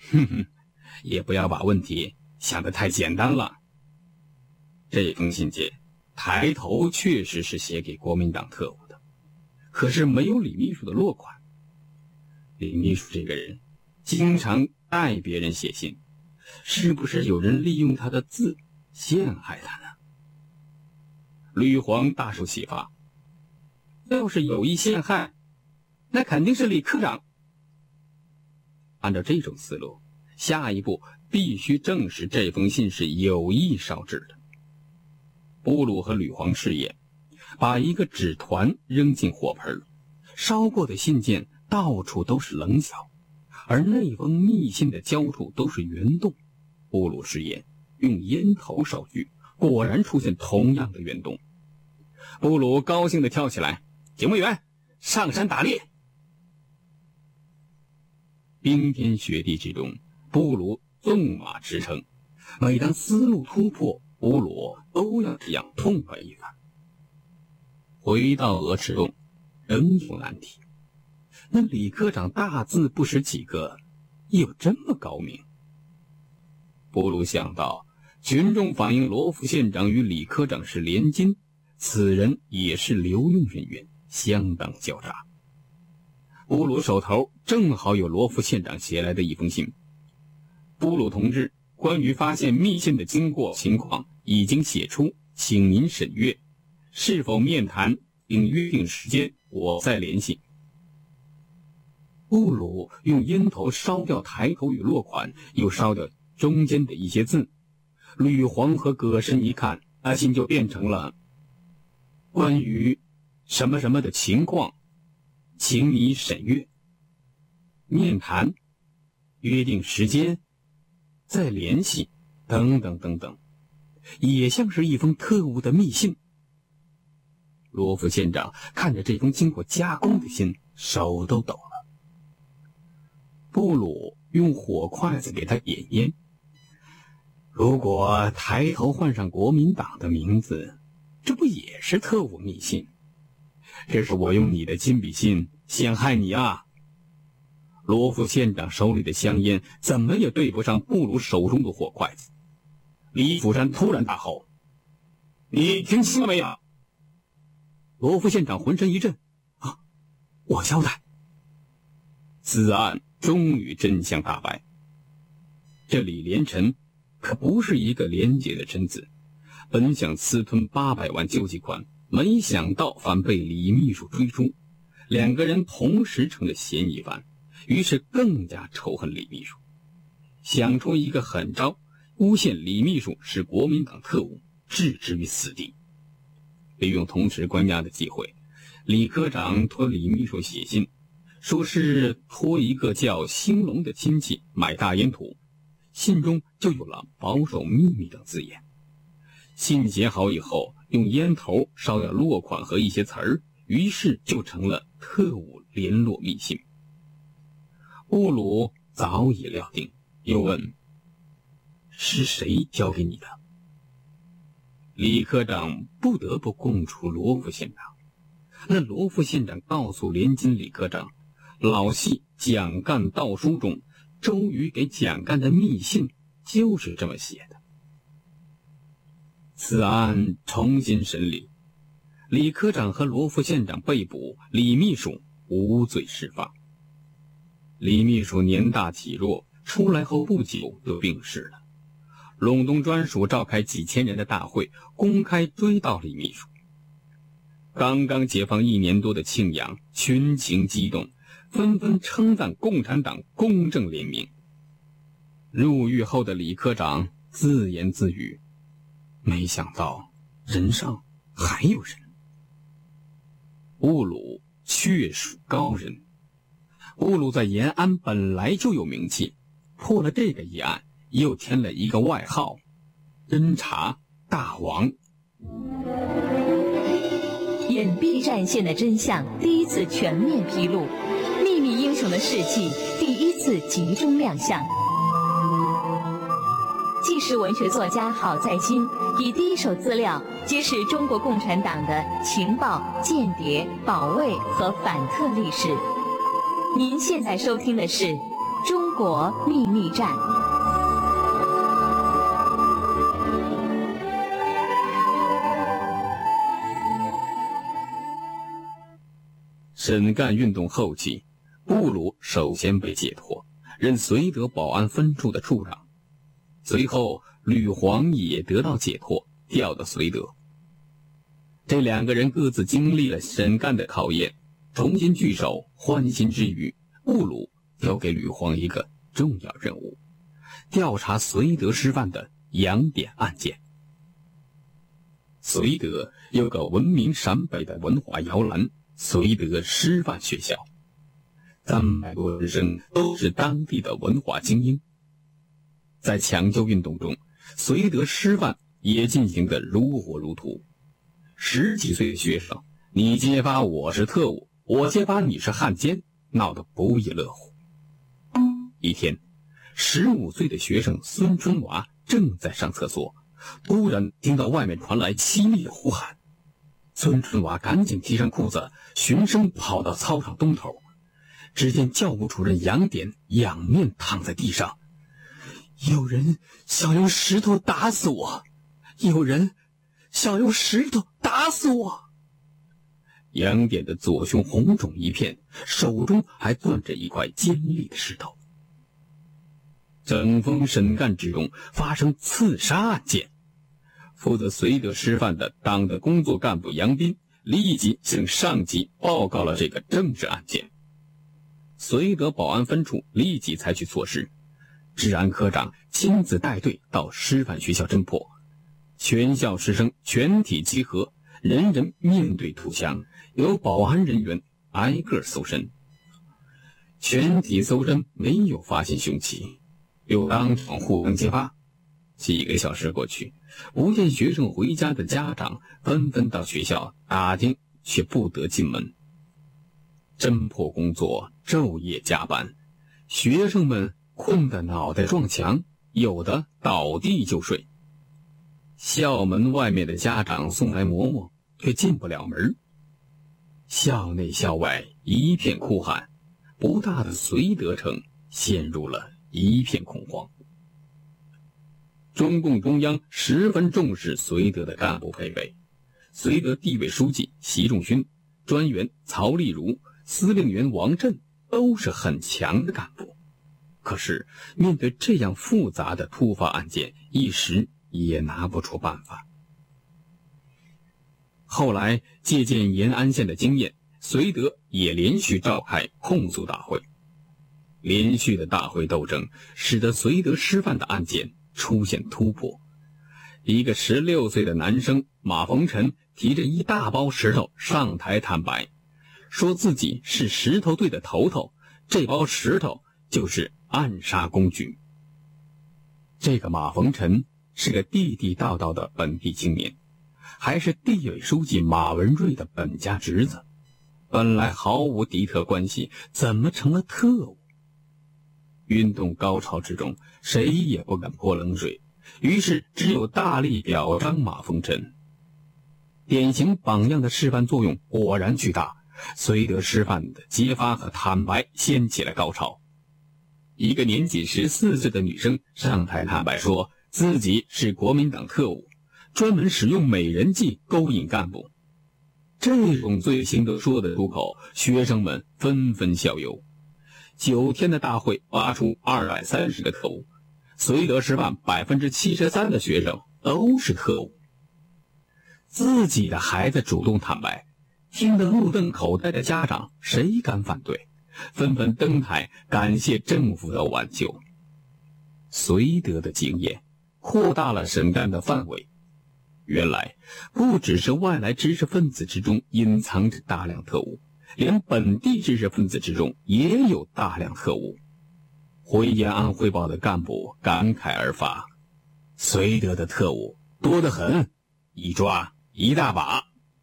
也不要把问题想得太简单了。这封信件抬头确实是写给国民党特务的，可是没有李秘书的落款。李秘书这个人经常代别人写信，是不是有人利用他的字陷害他呢？吕黄大受启发，要是有意陷害，那肯定是李科长。按照这种思路，下一步必须证实这封信是有意烧制的。布鲁和吕黄试验，把一个纸团扔进火盆，烧过的信件到处都是棱角，而那封密信的交处都是圆洞。布鲁试验用烟头烧锯，果然出现同样的圆洞。布鲁高兴地跳起来，警卫员，上山打猎！冰天雪地之中，布鲁纵马驰骋，每当思路突破，布鲁都要这样痛快一番。回到鹅池洞，仍有难题。那李科长大字不识几个，有这么高明？布鲁想到，群众反映罗福县长与李科长是连襟，此人也是留用人员，相当狡诈。布鲁手头正好有罗福县长写来的一封信。布鲁同志，关于发现密信的经过情况已经写出，请您审阅，是否面谈并约定时间，我再联系。布鲁用烟头烧掉抬头与落款，又烧掉中间的一些字。吕黄和葛申一看，那信就变成了关于什么什么的情况，请你审阅，面谈，约定时间，再联系，等等等等，也像是一封特务的密信。罗福县长看着这封经过加工的信，手都抖了。布鲁用火筷子给他点烟。如果抬头换上国民党的名字，这不也是特务密信？这是我用你的亲笔信陷害你啊！罗福县长手里的香烟怎么也对不上布鲁手中的火筷子。李福山突然大吼：“你听清了没有？”罗福县长浑身一震：“啊，我交代。”此案终于真相大白。这李连臣可不是一个廉洁的臣子，本想私吞800万救济款，没想到反被李秘书追出，两个人同时成了嫌疑犯，于是更加仇恨李秘书，想出一个狠招，诬陷李秘书是国民党特务，置之于死地。利用同时关押的机会，李科长托李秘书写信，说是托一个叫兴隆的亲戚买大烟土，信中就有了保守秘密等字眼。信写好以后，用烟头烧掉落款和一些词儿，于是就成了特务联络密信。布鲁早已料定，又问：“是谁交给你的？”李科长不得不供出罗福县长。那罗福县长告诉连襟李科长，老戏蒋干盗书中周瑜给蒋干的密信就是这么写的。此案重新审理，李科长和罗福县长被捕，李秘书无罪释放。李秘书年大体弱，出来后不久就病逝了。陇东专署召开几千人的大会，公开追悼李秘书。刚刚解放1年多的庆阳群情激动，纷纷称赞共产党公正廉明。入狱后的李科长自言自语：“没想到人上还有人。”布鲁确属高人。布鲁在延安本来就有名气，破了这个一案，又添了一个外号——侦查大王。 隐蔽战线的真相第一次全面披露，秘密英雄的事迹第一次集中亮相。纪实文学作家郝在金以第一手资料揭示中国共产党的情报、间谍、保卫和反特历史。您现在收听的是中国秘密战。 沈干运动后期，布鲁首先被解脱，任绥德保安分处的处长。随后，吕黄也得到解脱，调到绥德。这两个人各自经历了沈干的考验，重新聚首，欢欣之余，布鲁交给吕黄一个重要任务：调查绥德师范的洋点案件。绥德有个闻名陕北的文化摇篮——绥德师范学校，300多师生都是当地的文化精英。在抢救运动中，绥德师范也进行得如火如荼。10几岁的学生，你揭发我是特务，我揭发你是汉奸，闹得不亦乐乎。一天，15岁的学生孙春娃正在上厕所，突然听到外面传来凄厉的呼喊。孙春娃赶紧提上裤子，循声跑到操场东头。只见教务主任杨典仰面躺在地上，有人想用石头打死我，有人想用石头打死我。杨典的左胸红肿一片，手中还攥着一块尖利的石头。整风沈干之中发生刺杀案件，负责绥德师范的党的工作干部杨斌立即向上级报告了这个政治案件。绥德保安分处立即采取措施，治安科长亲自带队到师范学校侦破，全校师生全体集合，人人面对土墙，由保安人员挨个搜身。全体搜身没有发现凶器，又当场互相揭发。几个小时过去，不见学生回家的家长纷纷到学校打听，却不得进门。侦破工作昼夜加班，学生们困得脑袋撞墙，有的倒地就睡。校门外面的家长送来馍馍，却进不了门。校内校外一片哭喊，不大的绥德城陷入了一片恐慌。中共中央十分重视绥德的干部配备，绥德地委书记习仲勋、专员曹丽如、司令员王震都是很强的干部。可是面对这样复杂的突发案件，一时也拿不出办法。后来借鉴延安县的经验，绥德也连续召开控诉大会。连续的大会斗争使得绥德师范的案件出现突破。一个16岁的男生马逢臣提着一大包石头上台坦白，说自己是石头队的头头，这包石头就是暗杀工具。这个马逢臣是个地地道道的本地青年，还是地委书记马文瑞的本家侄子，本来毫无敌特关系，怎么成了特务？运动高潮之中，谁也不敢泼冷水，于是只有大力表彰马逢臣。典型榜样的示范作用果然巨大，绥德师范的揭发和坦白掀起了高潮。一个年仅14岁的女生上台坦白说自己是国民党特务，专门使用美人计勾引干部。这种罪行都说得出口，学生们纷纷效尤。9天的大会挖出230个特务，绥德师范73%的学生都是特务。自己的孩子主动坦白，听得目瞪口呆的家长谁敢反对？纷纷登台感谢政府的挽救。绥德的经验扩大了沈干的范围。原来不只是外来知识分子之中隐藏着大量特务，连本地知识分子之中也有大量特务。回延安汇报的干部感慨而发：绥德的特务多得很，一抓一大把。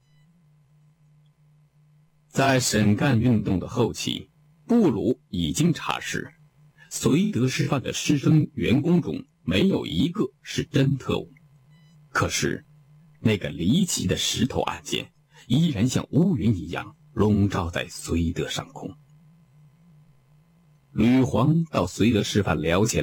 在沈干运动的后期，布鲁已经查实，绥德师范的师生员工中没有一个是真特务。可是那个离奇的石头案件依然像乌云一样笼罩在绥德上空。 吕皇倒随着师范聊起来。